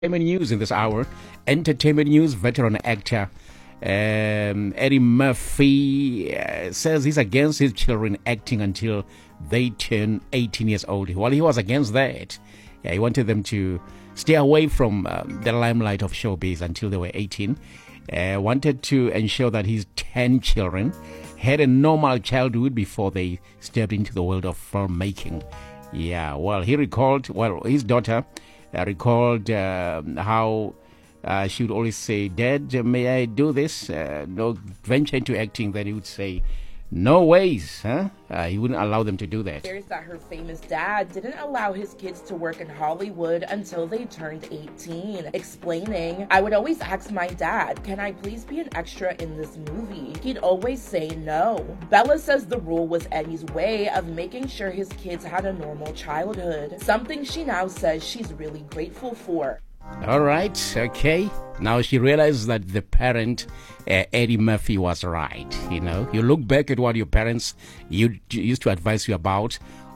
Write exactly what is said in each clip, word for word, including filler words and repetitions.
Entertainment news in this hour. Entertainment news, veteran actor um, Eddie Murphy uh, says he's against his children acting until they turn eighteen years old. Well, he was against that. Yeah, he wanted them to stay away from um, the limelight of showbiz until they were eighteen. Uh, wanted to ensure that his ten children had a normal childhood before they stepped into the world of filmmaking. Yeah, well, he recalled, well, his daughter uh, recalled uh, how uh, she would always say, "Dad, may I do this?" Uh, no, venture into acting. Then he would say, "No ways," huh? Uh, he wouldn't allow them to do that. There's that her famous dad didn't allow his kids to work in Hollywood until they turned eighteen, explaining, "I would always ask my dad, can I please be an extra in this movie? He'd always say no." Bella says the rule was Eddie's way of making sure his kids had a normal childhood, something she now says she's really grateful for. All right, okay. Now she realizes that the parent, uh, Eddie Murphy, was right. You know, you look back at what your parents you, used to advise you about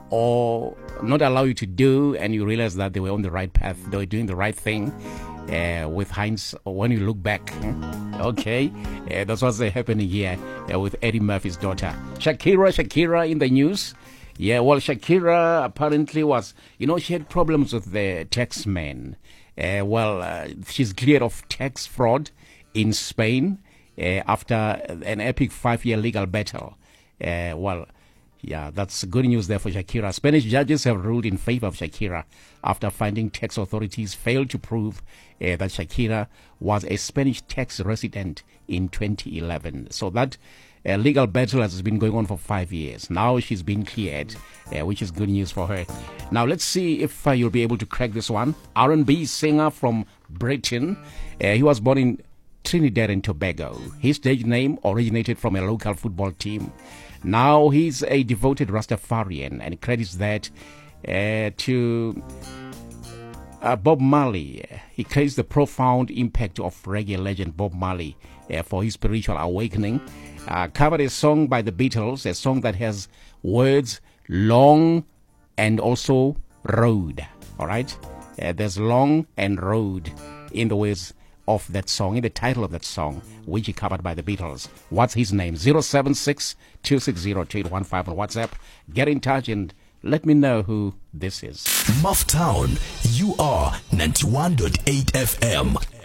or not allow you to do, and you realize that they were on the right path. They were doing the right thing. Uh, with hindsight, when you look back, okay, uh, that's what's happening here uh, with Eddie Murphy's daughter, Shakira. Shakira in the news. Yeah, well, Shakira apparently was, you know, she had problems with the tax man. Uh, well, uh, she's cleared of tax fraud in Spain uh, after an epic five-year legal battle. Uh, well, yeah, that's good news there for Shakira. Spanish judges have ruled in favor of Shakira after finding tax authorities failed to prove uh, that Shakira was a Spanish tax resident in twenty eleven. So that uh, legal battle has been going on for five years. Now she's been cleared, uh, which is good news for her. Now let's see if uh, you'll be able to crack this one. R and B singer from Britain. Uh, he was born in Trinidad and Tobago. His stage name originated from a local football team. Now he's a devoted Rastafarian and credits that uh, to uh, Bob Marley. He credits the profound impact of reggae legend Bob Marley uh, for his spiritual awakening. Uh, covered a song by the Beatles, a song that has words long and also road. All right, uh, there's long and road in the words of that song, in the title of that song, which he covered by the Beatles. What's his name? zero seven six, two six zero, two eight one five on WhatsApp. Get in touch and let me know who this is. Mufftown, you are ninety-one point eight F M.